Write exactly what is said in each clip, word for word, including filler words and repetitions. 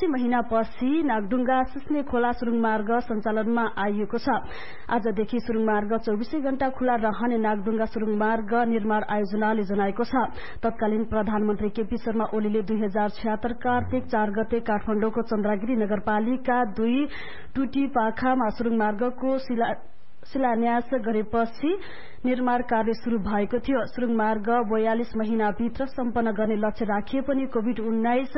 अस्सी महिनापछि नागढुङ्गा सिस्ने खोला सुरुङ मार्ग सञ्चालनमा आइएको छ। आजदेखि सुरुङ मार्ग चौबिसै घण्टा खुला रहने नागढुङ्गा सुरुङ मार्ग निर्माण आयोजनाले जनाएको छ। तत्कालीन प्रधानमन्त्री केपी शर्मा ओलीले दुई हजार छिहत्तर कार्तिक चार गते काठमाडौँको चन्द्रगिरी नगरपालिका दुई टुटी पाखामा सुरुङ मार्गको शिलान्यास गरेपछि निर्माण कार्य शुरू भएको थियो। सुरुङ मार्ग बयालिस महिनाभित्र सम्पन्न गर्ने लक्ष्य राखिए पनि कोभिड उन्नाइस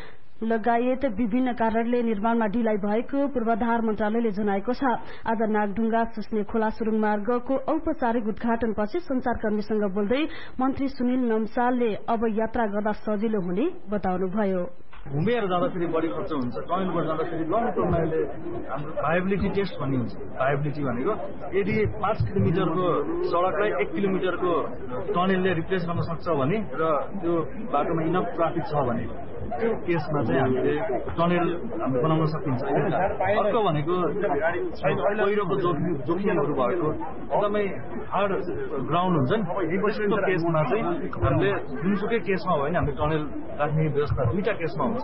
लगायत विभिन्न कारणले निर्माणमा ढिलाइ भएको पूर्वाधार मन्त्रालयले जनाएको छ। आज नागढुङ्गा सिस्ने खोला सुरुङ मार्गको औपचारिक उद्घाटनपछि संचारकर्मीसँग बोल्दै मन्त्री सुनिल नम्सालले अब यात्रा गर्दा सजिलो हुने बताउनुभयो। घुमेर जाँदाखेरि बढी खर्च हुन्छ, टनलबाट जाँदाखेरि लङ टर्ममा अहिले हाम्रो भाइबिलिटी टेस्ट भन्ने हुन्छ। भाइबिलिटी भनेको यदि पाँच किलोमिटरको सडकलाई एक किलोमिटरको टनलले रिप्लेस गर्न सक्छ भने र त्यो बाटोमा इनफ ट्राफिक छ भने त्यो केसमा चाहिँ हामीले टनल हामीले बनाउन सकिन्छ। अर्को भनेको पहिरोको जोखिम जोखिमहरू भएको एकदमै हार्ड ग्राउन्ड हुन्छ नि, यस्तो केसमा चाहिँ हामीले जुनसुकै केसमा हो भने हामीले टनल राख्ने व्यवस्था दुईटा केसमा हुन्छ।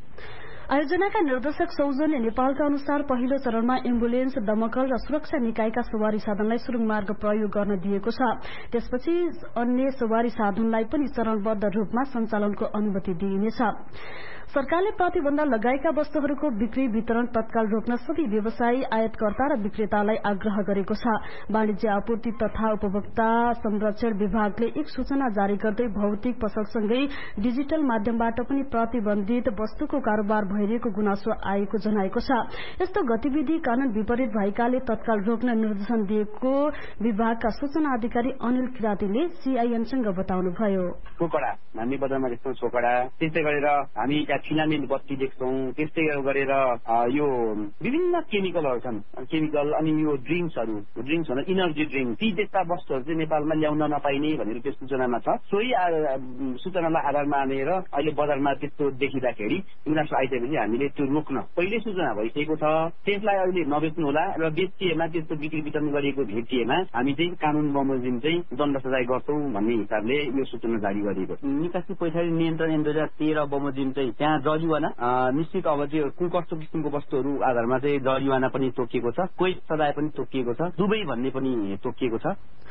आयोजनाका निर्देशक सौजन्य नेपालका अनुसार पहिलो चरणमा एम्बुलेन्स, दमकल र सुरक्षा निकायका सवारी साधनलाई सुरुङ मार्ग प्रयोग गर्न दिएको छ। त्यसपछि अन्य सवारी साधनलाई पनि चरणबद्ध रूपमा सञ्चालनको अनुमति दिइनेछ। सरकारले प्रतिबन्ध लगाएका वस्तुहरूको बिक्री वितरण तत्काल रोक्न सबै व्यवसायी, आयातकर्ता र विक्रेतालाई आग्रह गरेको छ। वाणिज्य आपूर्ति तथा उपभोक्ता संरक्षण विभागले एक सूचना जारी गर्दै भौतिक पसलसँगै डिजिटल माध्यमबाट पनि प्रतिबन्धित वस्तुको कारोबार भइरहेको गुनासो आएको जनाएको छ। यस्तो गतिविधि कानून विपरीत भएकाले तत्काल रोक्न निर्देशन दिएको विभागका सूचना अधिकारी अनिल किरातीले सीआईएनसँग बताउनुभयो। सोकडा हामी बजारमा देख्छौं, सोकडा त्यस्तै गरेर हामी फिलामेन्ट बत्ती देख्छौं, त्यस्तै गरेर यो विभिन्न केमिकलहरू छन्, केमिकल अनि यो ड्रिङ्क्सहरू ड्रिङ्क्स भन्दा इनर्जी ड्रिङ्क ती त्यस्ता वस्तुहरू चाहिँ नेपालमा ल्याउन नपाइने भनेर त्यो सूचनामा छ। सोही सूचनालाई आधार मानेर अहिले बजारमा त्यस्तो देखिँदाखेरि गुनासो आइसकेपछि हामीले त्यो रोक्न पहिल्यै सूचना भइसकेको छ। त्यसलाई अहिले नबेच्नु होला र बेचिएमा त्यस्तो बिक्री वितरण गरिएको भेटिएमा हामी चाहिँ कानून बमोजिम चाहिँ दण्ड सजाय गर्छौं भन्ने हिसाबले यो सूचना जारी गरिएको छ। निकासी पैठारी नियन्त्रण ऐन दुई हजार तेह्र बमोजिम चाहिँ त्यहाँ जरिवाना निश्चित अब चाहिँ कुन कस्तो किसिमको वस्तुहरू आधारमा चाहिँ जरिवाना पनि तोकिएको छ, कोही सजाय पनि तोकिएको छ, दुवै भन्ने पनि तोकिएको छ।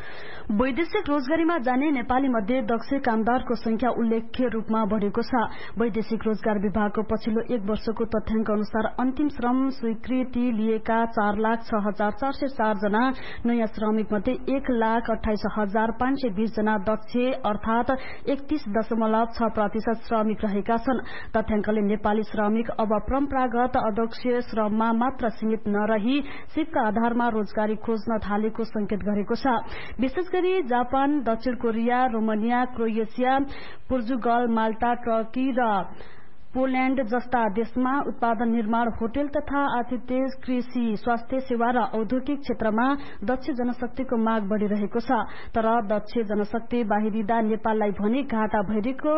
वैदेशिक रोजगारीमा जाने नेपाली मध्ये दक्ष कामदारको संख्या उल्लेख्य रूपमा बढ़ेको छ। वैदेशिक रोजगार विभागको पछिल्लो एक वर्षको तथ्याङ्क अनुसार अन्तिम श्रम स्वीकृति लिएका चार लाख छ हजार चार सय चार जना नयाँ श्रमिक मध्ये एक लाख अठाइस हजार पाँच सय बीस जना दक्ष अर्थात एकतीस दशमलव छ प्रतिशत श्रमिक रहेका छन्। तथ्याङ्कले नेपाली श्रमिक अब परम्परागत अध्यक्ष श्रममा मात्र सीमित नरही सिपका आधारमा रोजगारी खोज्न थालेको संकेत गरेको छ। विशेष गरी जापान, दक्षिण कोरिया, रोमानिया, क्रोएसिया, पोर्चुगल, माल्टा, टर्की र पोल्याण्ड जस्ता देशमा उत्पादन, निर्माण, होटल तथा आतिथ्य, कृषि, स्वास्थ्य सेवा र औद्योगिक क्षेत्रमा दक्ष जनशक्तिको माग बढ़िरहेको छ। तर दक्ष जनशक्ति बाहिरिँदा नेपाललाई भने घाटा भइरहेको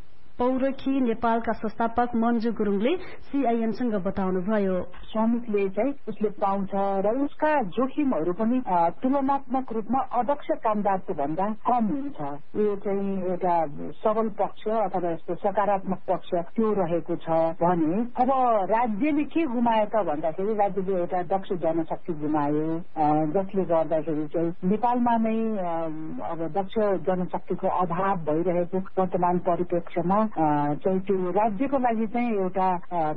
पौरखी नेपालका संस्थापक मन्जु गुरुङले सीआईएनसँग बताउनुभयो। श्रमिकले चाहिँ उसले पाउँछ र उसका जोखिमहरू पनि तुलनात्मक रूपमा अध्यक्ष कामदारको भन्दा कम हुन्छ। यो चाहिँ एउटा सबल पक्ष अथवा यस्तो सकारात्मक पक्ष त्यो रहेको छ भने अब राज्यले के गुमायो त भन्दाखेरि राज्यले एउटा दक्ष जनशक्ति गुमायो, जसले गर्दाखेरि चाहिँ नेपालमा नै अब दक्ष जनशक्तिको अभाव भइरहेको वर्तमान परिप्रेक्ष्यमा चाहिँ त्यो राज्यको लागि चाहिँ एउटा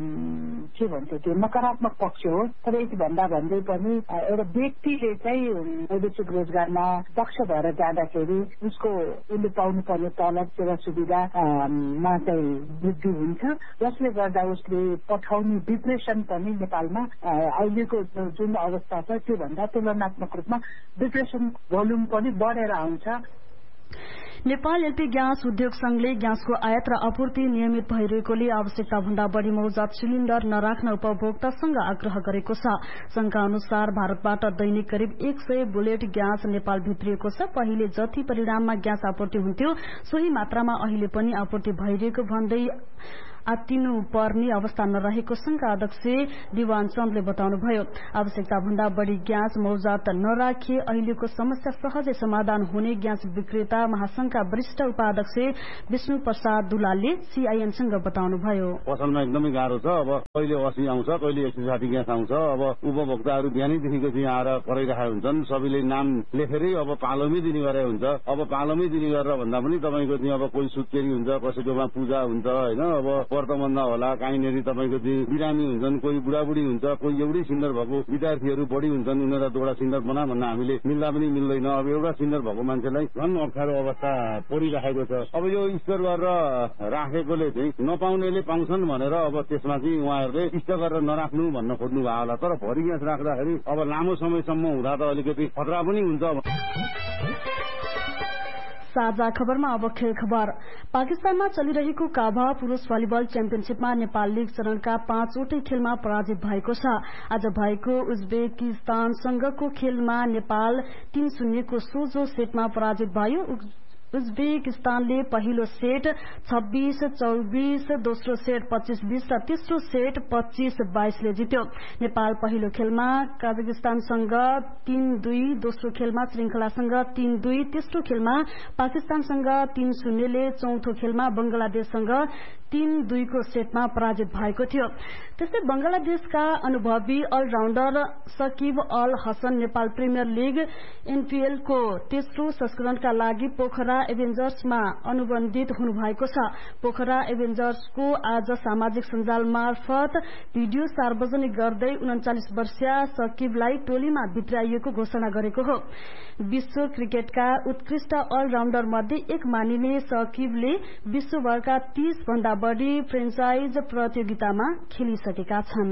के भन्छ त्यो नकारात्मक पक्ष हो। तर यति भन्दा भन्दै पनि एउटा व्यक्तिले चाहिँ वैदेशिक रोजगारमा दक्ष भएर जाँदाखेरि उसको उसले पाउनुपर्ने तलब सेवा सुविधामा चाहिँ वृद्धि हुन्छ, जसले गर्दा उसले पठाउने डिप्रेसन पनि नेपालमा अहिलेको जुन अवस्था छ त्योभन्दा तुलनात्मक रूपमा डिप्रेसन भोल्युम पनि बढेर आउँछ। नेपाल एलपी ग्यास उद्योग संघले ग्यासको आयात र आपूर्ति नियमित भइरहेकोले आवश्यकता भन्दा बढ़ी मौजात सिलिण्डर नराख्न उपभोक्तासँग आग्रह गरेको छ। संघका अनुसार भारतबाट दैनिक करिब एक सय बुलेट ग्यास नेपाल भित्रिएको छ। पहिले जति परिणाममा ग्यास आपूर्ति हुन्थ्यो सोही मात्रामा अहिले पनि आपूर्ति भइरहेको भन्दै आत्तिनुपर्ने अवस्था नरहेको संघका अध्यक्ष दिवान चन्दले बताउनुभयो। आवश्यकता भन्दा बढ़ी ग्यास मौजात नराखे अहिलेको समस्या सहजै समाधान हुने ग्यास विक्रेता महासंघका वरिष्ठ उपाध्यक्ष विष्णु प्रसाद दुलालले सीआईएनसँग बताउनुभयो। पसलमा एकदमै गाह्रो छ। अब कहिले अस्सी आउँछ, कहिले एक सय साठी ग्यास आउँछ। अब उपभोक्ताहरू बिहानैदेखिको चाहिँ आएर कराइरहेका हुन्छन्। सबैले नाम लेखेरै अब पालोमै दिने गरे हुन्छ। अब पालोमै दिने गरेर भन्दा पनि तपाईँको चाहिँ अब कोही सुत्केरी हुन्छ, कसैकोमा पूजा हुन्छ होइन। अब व्रतबन्ध होला, कहीँनिर तपाईँको चाहिँ बिरामी हुन्छन्, कोही बुढाबुढी हुन्छ, कोही एउटै सिन्डर भएको विद्यार्थीहरू बढी हुन्छन्, उनीहरूलाई दुईवटा सिन्डर बना भन्न हामीले मिल्दा पनि मिल्दैन। अब एउटा सिन्डर भएको मान्छेलाई झन् अप्ठ्यारो अवस्था परिराखेको छ। अब यो स्टोर गरेर राखेकोले चाहिँ नपाउनेले पाउँछन् भनेर अब त्यसमा चाहिँ उहाँहरूले स्टक गरेर नराख्नु भन्न खोज्नु भयो होला। तर भरि ग्यास राख्दाखेरि अब लामो समयसम्म हुँदा त अलिकति खतरा पनि हुन्छ। साझा खबरमा अब खेल खबर। पाकिस्तानमा चलिरहेको काभा पुरूष भलिबल च्याम्पियनशीपमा नेपाल लीग चरणका पाँचवटै खेलमा पराजित भएको छ। आज भएको उज्बेकिस्तानसँगको खेलमा नेपाल तीन शून्यको सोझो सेटमा पराजित भयो। उज्बेकिस्तानले पहिलो सेट छब्बीस चौबीस, दोस्रो सेट पच्चीस बीस र तेस्रो सेट पच्चीस बाइसले जित्यो। नेपाल पहिलो खेलमा कजाकिस्तानसँग तीन दुई, दोस्रो खेलमा श्रृंखलासँग तीन दुई, तेस्रो खेलमा पाकिस्तानसँग तीन शून्यले, चौथो खेलमा बंगलादेशसँग तीन दुईको सेटमा पराजित भएको थियो। त्यस्तै बंगलादेशका अनुभवी अलराउण्डर Saqib all Hassan Nepal premier league एनपीएलको तेस्रो संस्करणका लागि पोखरा एभेन्जर्समा अनुबन्धित हुनुभएको छ। पोखरा एभेन्जर्सको आज सामाजिक सञ्जाल मार्फत भिडियो सार्वजनिक गर्दै उन्चालिस वर्षीय सकिबलाई टोलीमा भित्राइएको घोषणा गरेको हो। विश्व क्रिकेटका उत्कृष्ट अलराउण्डर मध्ये एक मानिने सकिबले विश्वभरका तीस भन्दा बढ़ी फ्रेन्चाइज प्रतियोगितामा खेलिसकेका छन्।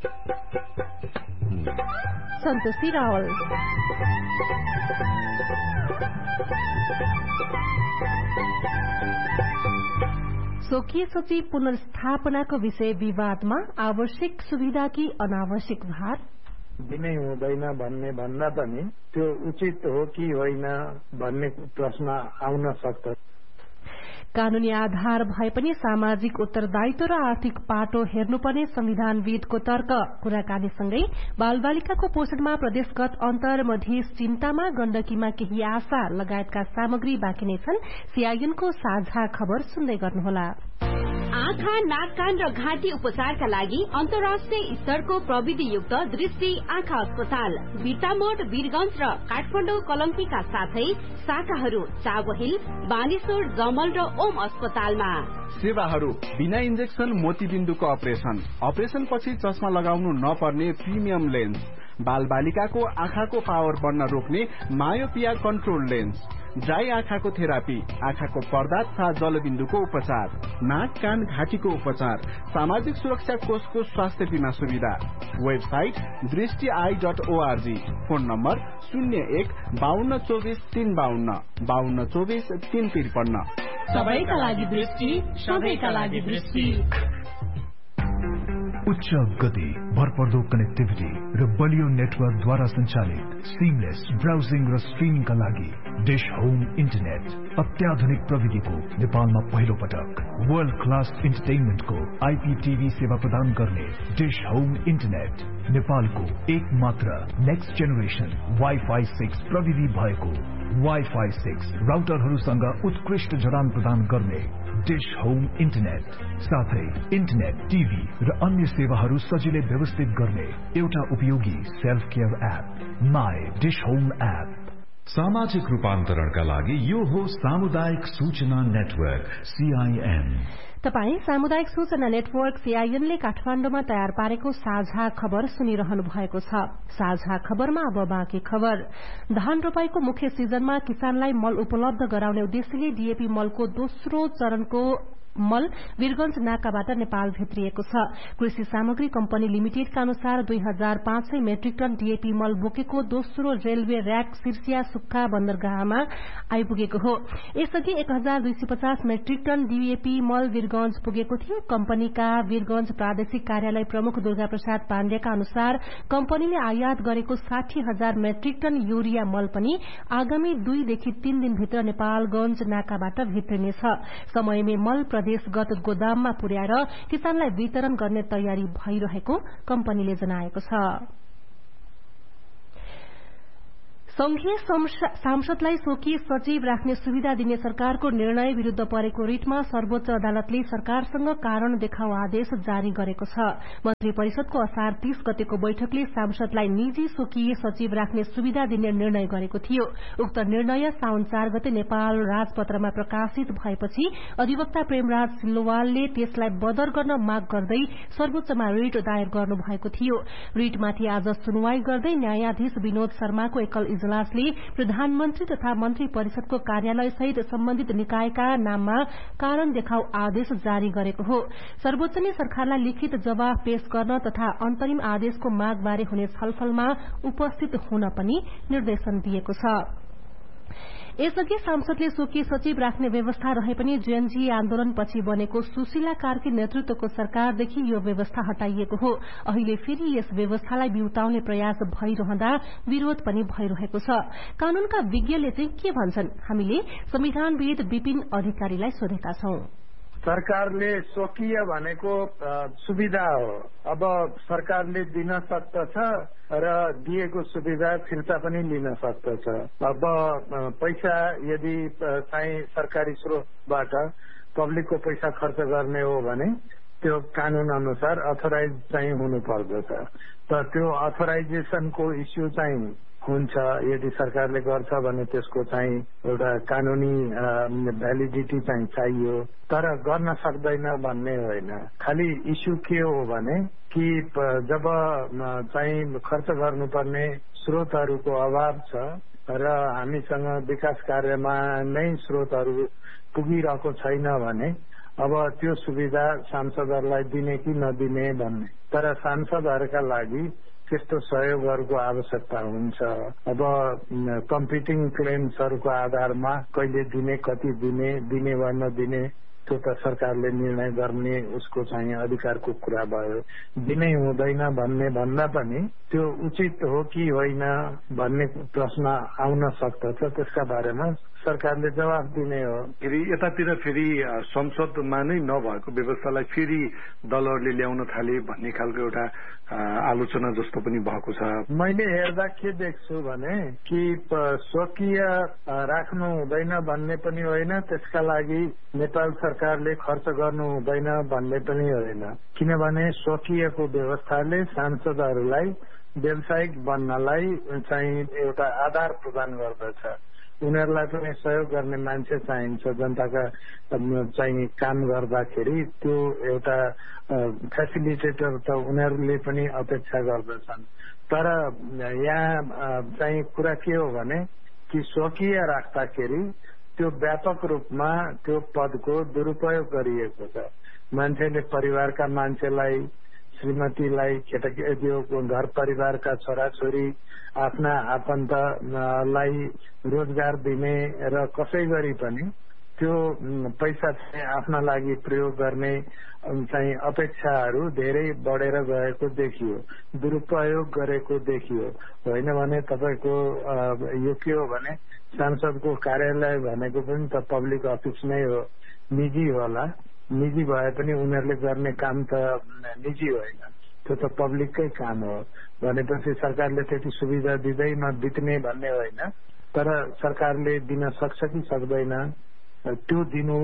सन्तोषी रावल। स्वकीय सचिव पुनर्स्थापनाको विषय विवादमा आवश्यक सुविधा कि अनावश्यक भार दिनै हुँदैन भन्ने भन्दा पनि त्यो उचित हो कि होइन भन्ने प्रश्न आउन सक्छ। कानूनी आधार भए पनि सामाजिक उत्तरदायित्व र आर्थिक पाटो हेर्नुपर्ने संविधानविदको तर्क। कुराकानीसँगै बालबालिकाको पोषणमा प्रदेशगत अन्तर, मधेस चिन्तामा गण्डकीमा केही आशा लगायतका सामग्री बाँकी नै छन्। सीआईएनको साझा खबर सुन्दै गर्नुहोला। आँखा, नाक, कान र घाँटी उपचारका लागि अन्तर्राष्ट्रिय स्तरको प्रविधियुक्त दृष्टि आँखा अस्पताल बिर्तामोड, वीरगंज र काठमाडौँ कलंकीका साथै शाखाहरू चाबहिल, बानेश्वर, जमल र ओम अस्पतालमा। सेवाहरू बिना इन्जेक्सन मोतीबिन्दुको अपरेशन, अपरेशन पछि चस्मा लगाउनु नपर्ने प्रिमियम लेन्स, बाल बालिकाको आँखाको पावर बढ्न रोक्ने मायोपिया कन्ट्रोल लेन्स, ड्राई आँखाको थेरापी, आँखाको पर्दा तथा जलबिन्दुको उपचार, नाक, कान, घाँटीको उपचार, सामाजिक सुरक्षा कोषको स्वास्थ्य बीमा सुविधा। वेबसाइट दृष्टि I dot ORG. Phone number शून्य एक बाहन्न चौबिस तीन बाहन्न बाहन्न चौबिस तीन त्रिपन्न। सबैका लागि दृष्टि, सबैका लागि दृष्टि। उच्च गति, भरपर्दो कनेक्टिभिटी र बलियो नेटवर्कद्वारा सञ्चालित सिमलेस ब्राउजिङ र स्ट्रिमिङका लागि डिश होम इन्टरनेट। अत्याधुनिक प्रविधिको नेपालमा पहिलो पटक वर्ल्ड क्लास इन्टरटेनमेन्टको आईपीटीभी सेवा प्रदान गर्ने डिश होम इन्टरनेट नेपालको एक मात्र नेक्स्ट जेनेरेसन वाइफाई सिक्स प्रविधि भएको वाइफाई सिक्स राउटरहरूसँग उत्कृष्ट जडान प्रदान गर्ने डिश होम इन्टरनेट, साथै इन्टरनेट, टिभी र अन्य सेवाहरू सजिलै व्यवस्थित गर्ने एउटा उपयोगी self care app my dish home app. सामाजिक रूपान्तरणका लागि यो हो सामुदायिक सूचना नेटवर्क सीआईएन। तपाई सामुदायिक सूचना नेटवर्क सीआईएनले काठमाडौँमा तयार पारेको साझा खबर सुनिरहनु भएको छ। साझा खबरमा अब बाँकी खबर। धान रोपाईको मुख्य सिजनमा किसानलाई मल उपलब्ध गराउने उद्देश्यले डीएपी मलको दोस्रो चरणको मल वीरगंज नाकाबाट नेपाल भित्रिएको छ। कृषि सामग्री कम्पनी लिमिटेडका अनुसार दुई हजार पाँच सय मेट्रिक टन डीएपी मल बोकेको दोस्रो रेलवे र्याक सिर्सिया सुक्खा बन्दरगाहमा आइपुगेको हो। यसअघि एक हजार दुई सय पचास मेट्रिक टन डीएपी मल वीरगंज पुगेको थियो। कम्पनीका वीरगंज प्रादेशिक कार्यालय प्रमुख दुर्गा प्रसाद पाण्डेका अनुसार कम्पनीले आयात गरेको साठी हजार मेट्रिक टन यूरिया मल पनि आगामी दुईदेखि तीन दिनभित्र नेपालगंज नाकाबाट भित्रिनेछ। समयमै मल आदेशगत गोदाममा पुर्याएर किसानलाई वितरण गर्ने तयारी भइरहेको कम्पनीले जनाएको छ। संघीय सांसदलाई स्वकीय सचिव राख्ने सुविधा दिने सरकारको निर्णय विरूद्ध परेको रिटमा सर्वोच्च अदालतले सरकारसँग कारण देखाउ आदेश जारी गरेको छ। मन्त्री परिषदको असार तीस गतेको बैठकले सांसदलाई निजी स्वकीय सचिव राख्ने सुविधा दिने निर्णय गरेको थियो। उक्त निर्णय साउन चार गते नेपाल राजपत्रमा प्रकाशित भएपछि अधिवक्ता प्रेमराज सिल्लोवालले त्यसलाई बदर गर्न माग गर्दै सर्वोच्चमा रिट दायर गर्नुभएको थियो। रिटमाथि आज सुनवाई गर्दै न्यायाधीश विनोद शर्माको एकल इजलासले प्रधानमन्त्री तथा मन्त्री परिषदको कार्यालय सहित सम्बन्धित निकायका नाममा कारण देखाउ आदेश जारी गरेको हो। सर्वोच्चले सरकारलाई लिखित जवाफ पेश गर्न तथा अन्तरिम आदेशको मागबारे हुने छलफलमा उपस्थित हुन पनि निर्देशन दिएको छ। यसअघि सांसदले स्वकीय सचिव राख्ने व्यवस्था रहे पनि जेएनजी आन्दोलनपछि बनेको सुशीला कार्की नेतृत्वको सरकारदेखि यो व्यवस्था हटाइएको हो। अहिले फेरि यस व्यवस्थालाई बिउताउने प्रयास भइरहँदा विरोध पनि भइरहेको छ। कानूनका विज्ञले चाहिँ के भन्छन्? हामीले संविधानविद विपिन अधिकारीलाई सोधेका छौं। सरकारले स्वकीय भनेको सुविधा हो। अब सरकारले दिन सक्दछ र दिएको सुविधा फिर्ता पनि लिन सक्दछ। अब पैसा यदि चाहिँ सरकारी स्रोतबाट पब्लिकको पैसा खर्च गर्ने हो भने त्यो कानून अनुसार अथोराइज चाहिँ हुनु पर्दछ। त त्यो अथोराइजेसनको इस्यु चाहिँ हुन्छ। यदि सरकारले गर्छ भने त्यसको चाहिँ एउटा कानूनी भ्यालिडिटी चाहिँ चाहियो, तर गर्न सक्दैन भन्ने होइन। खालि इस्यु के हो भने कि जब चाहिँ खर्च गर्नुपर्ने स्रोतहरूको अभाव छ र हामीसँग विकास कार्यमा नै स्रोतहरू पुगिरहेको छैन भने अब त्यो सुविधा सांसदहरूलाई दिने कि नदिने भन्ने। तर सांसदहरूका लागि त्यस्तो सहयोगहरूको आवश्यकता हुन्छ। अब कम्पिटिङ क्लेम्सहरूको आधारमा कहिले दिने, कति दिने, दिने वा नदिने त्यो त सरकारले निर्णय गर्ने उसको चाहिँ अधिकारको कुरा भयो। दिनै हुँदैन भन्ने भन्दा पनि त्यो उचित हो कि होइन भन्ने प्रश्न आउन सक्दछ। त्यसका बारेमा सरकारले जवाफ दिने हो। फेरि यतातिर फेरि संसदमा नै नभएको व्यवस्थालाई फेरि दलहरूले ल्याउन थाले भन्ने खालको एउटा आलोचना जस्तो पनि भएको छ। मैले हेर्दा के देख्छु भने कि स्वकीय राख्नु हुँदैन भन्ने पनि होइन, त्यसका लागि नेपाल सरकारले खर्च गर्नु हुँदैन भन्ने पनि होइन। किनभने स्वकीयको व्यवस्थाले सांसदहरूलाई व्यावसायिक बन्नलाई चाहिँ एउटा आधार प्रदान गर्दछ। उनीहरूलाई पनि सहयोग गर्ने मान्छे चाहिन्छ। जनताका चाहिँ काम गर्दाखेरि त्यो एउटा फेसिलिटेटर त उनीहरूले पनि अपेक्षा गर्दछन्। तर यहाँ चाहिँ कुरा के हो भने कि स्वकीय राख्दाखेरि त्यो व्यापक रूपमा त्यो पदको दुरुपयोग गरिएको छ। मान्छेले परिवारका मान्छेलाई, श्रीमतीलाई, केटाकेटीको घर परिवारका छोराछोरी, आफ्ना आफन्तलाई रोजगार दिने र कसै गरी पनि त्यो पैसा चाहिँ आफ्ना लागि प्रयोग गर्ने चाहिँ अपेक्षाहरू धेरै बढेर गएको देखियो, दुरुपयोग गरेको देखियो। होइन भने तपाईँको यो के हो भने सांसदको कार्यालय भनेको पनि त पब्लिक अफिस नै हो, निजी होला। निजी भए पनि उनीहरूले गर्ने काम त निजी होइन, त्यो त पब्लिककै काम हो। भनेपछि सरकारले त्यति सुविधा दिँदैन बित्ने भन्ने होइन, तर सरकारले दिन सक्छ कि सक्दैन त्यो दिनु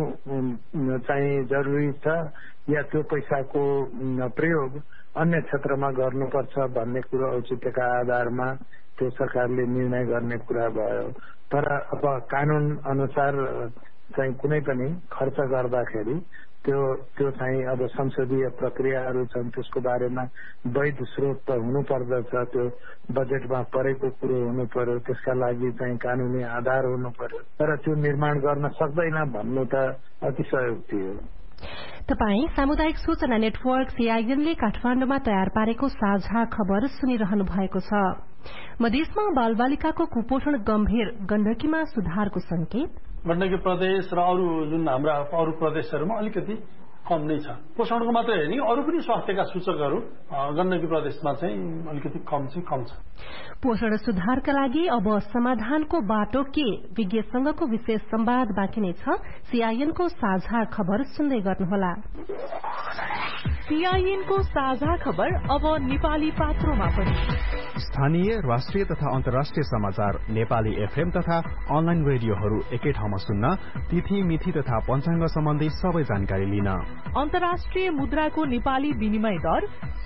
चाहिँ जरुरी छ या त्यो पैसाको प्रयोग अन्य क्षेत्रमा गर्नुपर्छ भन्ने कुरो औचित्यका आधारमा त्यो सरकारले निर्णय गर्ने कुरा भयो। तर अब कानून अनुसार चाहिँ कुनै पनि खर्च गर्दाखेरि त्यो त्यो चाहिँ अब संसदीय प्रक्रियाहरू छन्, त्यसको बारेमा वैध स्रोत त हुनु पर्दछ। त्यो बजेटमा परेको कुरो हुनु पर्यो, त्यसका लागि चाहिँ कानूनी आधार हुनु पर्यो। तर त्यो निर्माण गर्न सक्दैन भन्नु त अतिशयोक्ति हो। तपाई सामुदायिक सूचना नेटवर्क सीआईएनले काठमाडौँमा तयार पारेको साझा खबर सुनिरहनु भएको छ। मधेसमा बालबालिकाको कुपोषण गम्भीर, गण्डकीमा सुधारको संकेत। गण्डकी प्रदेश र अरू जुन हाम्रा अरू प्रदेशहरूमा अलिकति कम नै छ। पोषणको मात्रै होइन अरू पनि स्वास्थ्यका सूचकहरू गण्डकी प्रदेशमा चाहिँ अलिकति कम चाहिँ कम छ। पोषण सुधारका लागि अब समाधानको बाटो के? विज्ञसँगको विशेष संवाद बाँकी नै छ। सीआईएनको साझा खबर सुन्दै गर्नुहोला। सीआईएनको साझा खबर अब नेपाली पात्रोमा पनि। स्थानीय, राष्ट्रिय तथा अन्तर्राष्ट्रिय समाचार नेपाली एफएम तथा अनलाइन रेडियोहरू एकै ठाउँमा सुन्न, तिथि मिति तथा पञ्चाङ्ग सम्बन्धी सबै जानकारी लिन। अन्तर्राष्ट्रिय मुद्राको नेपाली विनिमय दर